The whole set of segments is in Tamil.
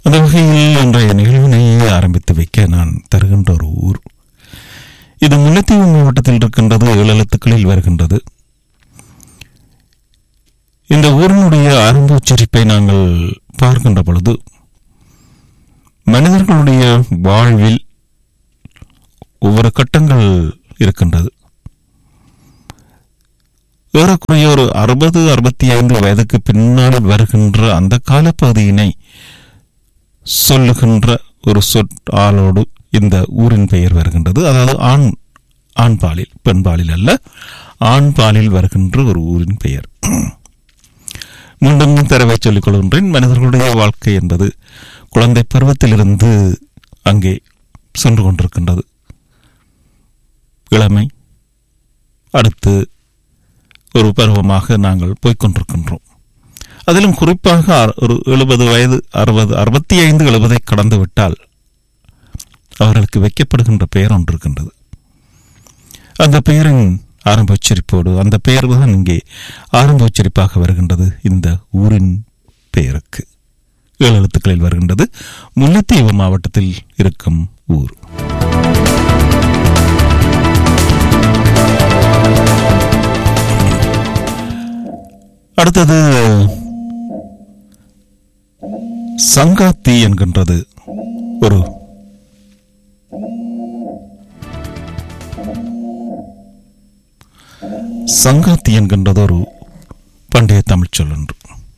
அந்த வகையில் இன்றைய நிகழ்வினை ஆரம்பித்து வைக்க நான் தருகின்ற ஒரு ஊர். இது முல்லைத்தீவு மாவட்டத்தில் இருக்கின்றது. 7 எழுத்துக்களில் வருகின்றது. இந்த ஊரினுடைய ஆரம்ப உச்சரிப்பை நாங்கள் பார்க்கின்ற பொழுது மனிதர்களுடைய வாழ்வில் ஒவ்வொரு கட்டங்கள் இருக்கின்றது. ஏறக்குறைய ஒரு 60-65 வயதுக்கு பின்னால் வருகின்ற அந்த காலப்பகுதியினை சொல்லுகின்ற ஒரு ஆளோடு இந்த ஊரின் பெயர் வருகின்றது. அதாவது ஆண் பாலில், பெண் பாலில் அல்ல, ஆண் பாலில் வருகின்ற ஒரு ஊரின் பெயர். மீண்டும் தரவை சொல்லிக் கொள்கின்றேன். மனிதர்களுடைய வாழ்க்கை என்பது குழந்தை பருவத்திலிருந்து அங்கே சென்று கொண்டிருக்கின்றது. இளமை, அடுத்து ஒரு பருவமாக நாங்கள் போய்கொண்டிருக்கின்றோம். அதிலும் குறிப்பாக ஒரு 70 வயது, 60, 65, 70 கடந்து விட்டால் அவர்களுக்கு வைக்கப்படுகின்ற பெயர் ஒன்று இருக்கின்றது. அந்த பெயரின் ஆரம்ப உச்சரிப்போடு அந்த பெயர் தான் இங்கே ஆரம்ப உச்சரிப்பாக வருகின்றது. இந்த ஊரின் பெயருக்கு 7 எழுத்துக்களில் வருகின்றது. முல்லைத்தீவு மாவட்டத்தில் இருக்கும் ஊர். அடுத்தது சங்காத்தி என்கின்றது. ஒரு சங்காத்தி என்கின்றது ஒரு பண்டைய தமிழ் சொல் ஒன்று.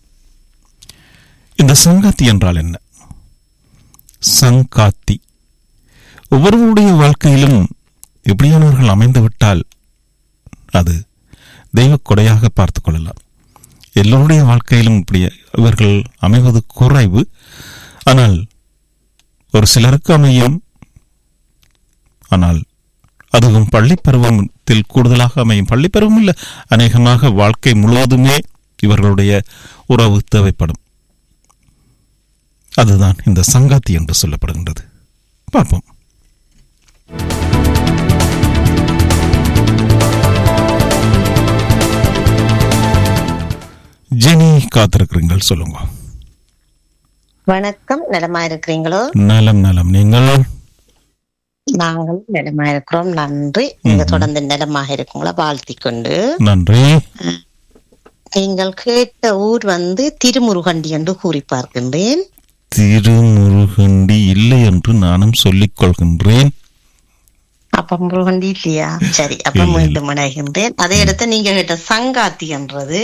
இந்த சங்காத்தி என்றால் என்ன? சங்காத்தி ஒவ்வொருவருடைய வாழ்க்கையிலும் எப்படியானவர்கள் அமைந்துவிட்டால் அது தெய்வ கொடையாக பார்த்துக் கொள்ளலாம். எல்லோருடைய வாழ்க்கையிலும் இப்படி இவர்கள் அமைவது குறைவு. ஆனால் ஒரு சிலருக்கு அமையும். ஆனால் அதுவும் பள்ளிப்பருவத்தில் கூடுதலாக அமையும். பள்ளிப்பருவம் இல்லை, அநேகமாக வாழ்க்கை முழுவதுமே இவர்களுடைய உறவு தேவைப்படும். அதுதான் இந்த சங்காத்தி என்று சொல்லப்படுகின்றது. பார்ப்போம். ஜெனி காத்திருக்கிறீங்கள், சொல்லுங்க. வணக்கம், நலமா இருக்கிறீங்களோ? நலம் நலம். நீங்கள்? நாங்கள் நலமா இருக்கிறோம், நன்றி. நீங்க தொடர்ந்து நலமாக இருக்குங்களா? வாழ்த்திக் கொண்டு நன்றி. நீங்கள் கேட்ட ஊர் திருமுருகண்டி என்று கூறி பார்க்கின்றேன். திருமுருகண்டி இல்லை என்று நானும் சொல்லிக் கொள்கின்றேன். அப்ப முருகண்டி இல்லையா? சரி, அப்ப மீண்டும் இணைகின்றேன். அதே இடத்த நீங்க கேட்ட சங்காத்தி என்றது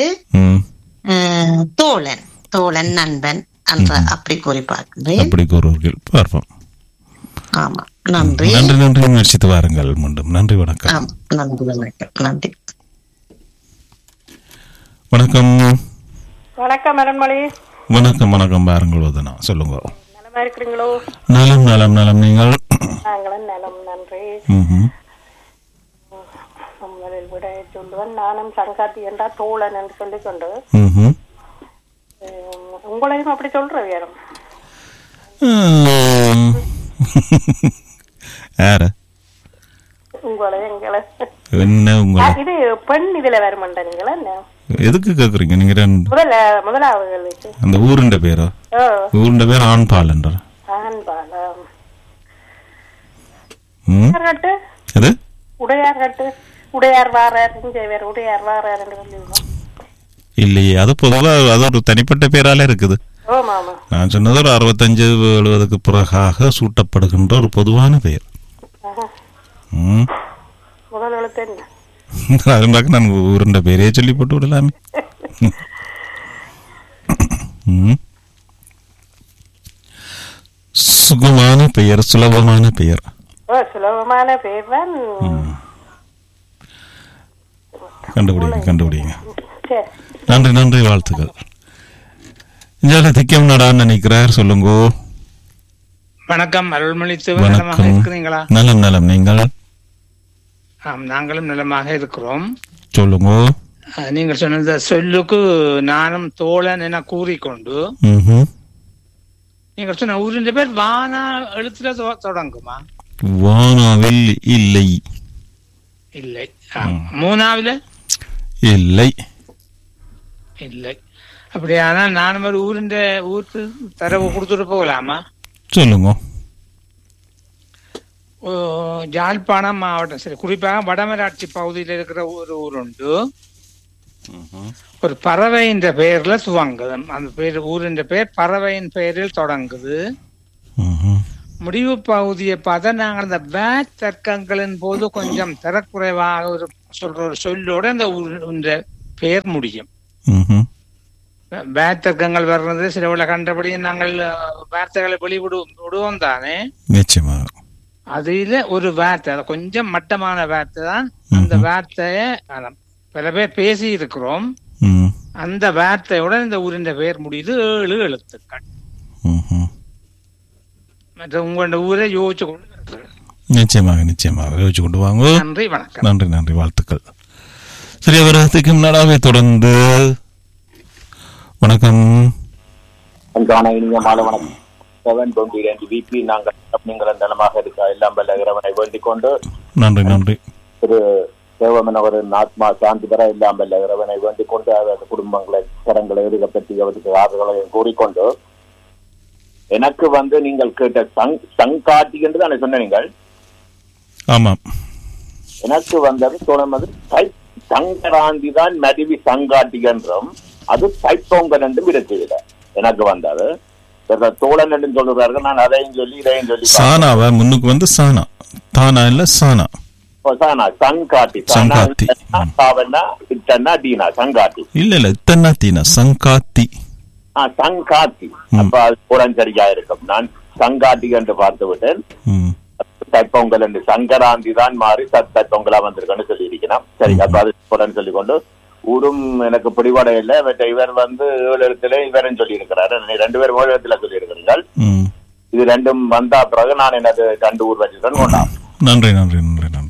தோழன் நண்பன் என்ற அப்படி கூறி பார்க்கின்றேன். அப்படி கூறுவீர்கள், பார்ப்போம். ஆமா, நன்றி நன்றி நன்றி. முயற்சித்து வாருங்கள் மீண்டும். நன்றி, வணக்கம். நன்றி, வணக்கம். நன்றி, வணக்கம். வணக்கம் மரண்மொழி. வணக்கம் வணக்கம். பாருங்கள் வதனா, சொல்லுங்க. நலமா இருக்கிறீங்களோ? நலம் நலம் நலம். நீங்கள்? நாங்களும் நலம், நன்றி. முதலில் விட சொல்லுவேன். நானும் சங்காத்தி என்றா தோழன் என்று சொல்லிக் கொண்டு உங்களையும் அப்படி சொல்ற வேறும் உங்களை எங்களை என்ன உங்களை இது பெண் இதுல வருமாண்ட நீங்களா என்ன எதுக்கு கேக்குறீங்க? நீங்க முதலாவது அந்த ஊருண்ட பேரா? ஊருண்ட பேர் ஆண்பால் என்ற ஆண்பாலம். அது உடையார் கட்டு, உடையார் வாரார், உடையார் வாரார் என்று சொல்லுவோம். இல்லையே, அது பொதுவாக அது ஒரு தனிப்பட்ட பேரால இருக்குது. நான் சொன்னது ஒரு 65-70க்கு பிறகாக சூட்டப்படுகின்ற ஒரு பொதுவான பெயர். அதுக்காக நான் ஊருண்ட பேரையே சொல்லி போட்டு விடலாமே. சுகமான பெயர், சுலபமான பெயர். சுலபமான பெயர் தான். கண்டுபிடிங்க. நன்றி நன்றி, வாழ்த்துக்கள். இஞ்சால திக்கம் நடான்னு நினைக்கிறார், சொல்லுங்க. வணக்கம், அருள்மொழி. இருக்கிறீங்களா? நலம் நலம். நீங்கள்? நாங்களும் நலமாக இருக்கிறோம். சொல்லுங்க. நீங்கள் சொன்ன சொல்லுக்கு நானும் தோழன் என கூறிக்கொண்டு, நீங்கள் சொன்ன ஊரின் பேர் வானா எழுத்துல தொடங்குமா? வானாவில் இல்லை. இல்லை. மூணாவில இல்லை. இல்லை. அப்படியானால் நானும் ஒரு ஊருக்கு தரவு கொடுத்துட்டு போகலாமா? சொல்லுங்க. யாழ்ப்பாணம் மாவட்டம், சரி, குறிப்பாக வடமராட்சி பகுதியில் இருக்கிற ஒரு ஊர் உண்டு. ஒரு பறவையின் பெயர்ல துவங்குது. அந்த பேர், ஊரின் பெயர் பறவையின் பெயரில் தொடங்குது. முடிவு பகுதியை பார்த்தா நாங்கள் அந்த பேட் தர்க்கங்களின் போது கொஞ்சம் தரக்குறைவாக ஒரு சொல்லோட அந்த ஊரின் பெயர் முடியும். பேட் தர்க்கங்கள் வர்றது சில கண்டபடி நாங்கள் வார்த்தைகளை வெளிவிடுவோம் தானே. நிச்சயமாக அதுல ஒரு வார்த்தை, அது கொஞ்சம் மட்டமான வார்த்தை தான். அந்த வார்த்தைய பல பேர் பேசி இருக்கிறோம். அந்த வார்த்தையுடன் இந்த ஊரின் பெயர் முடியுது. 7 எழுத்துக்கள். மற்ற உங்களோட ஊரை யோசிச்சு கொண்டு நிச்சயமாக யோசிச்சு கொண்டு வாங்க. நன்றி, வணக்கம். நன்றி, வாழ்த்துக்கள். சரி, அவரத்துக்கு முன்னாடாவே தொடர்ந்து வணக்கம். இனிய மாலை வணக்கம். 722 VP நாங்கள் நீங்கள் நலமாக இருக்க எல்லாம் வல்ல இறைவனை வேண்டிக் கொண்டு நன்றி திரு தேவமனவரின் ஆத்மா சாந்தி பெற எல்லாம் வல்ல இறைவனை வேண்டிக் கொண்டு அவரது குடும்பங்களை கரங்களை எதிர்க பற்றி அவருக்கு ஆறுதலையும் கூறிக்கொண்டு, எனக்கு நீங்கள் கேட்ட சங்காட்டி என்று தானே சொன்ன நீங்கள்? ஆமாம். எனக்கு வந்தது தொடர்ந்து சங்கராந்தி தான் மதிவி சங்காட்டி என்றும் அது தைப்பொங்கல் என்றும் இருக்கிறது. எனக்கு வந்தது தோழன் என்று சொல்லுறார்கள். நான் அதையும் சொல்லி இதையும் சொல்லி சானாவா முன்னுக்கு வந்து சானா தானா இல்ல சானா சங்காட்டி சங்காத்தி டீனா சங்காட்டி இல்ல இத்தனா தீனா சங்காத்தி சங்காத்தி. அப்ப அது உடன்சரியா இருக்கும். நான் சங்காட்டி என்று பார்த்து விட்டேன். தைப்பொங்கல் என்று சங்கராந்தி தான் மாறி தைப்பொங்கலா வந்திருக்கேன்னு சொல்லி இருக்கிறேன். சரி, அப்ப அது உடன் சொல்லிக்கொண்டு ஊரும் எனக்கு பிடிபட இல்லை. இவர் 7 எழுத்துல இவரும் சொல்லி இருக்கிறாரு. 2 பேரும் 7 எழுத்துல சொல்லி இருக்கிறீர்கள். இது ரெண்டும் வந்தா பிறகு நான் எனது 2 ஊர் வச்சுதான் கொண்டான். நன்றி.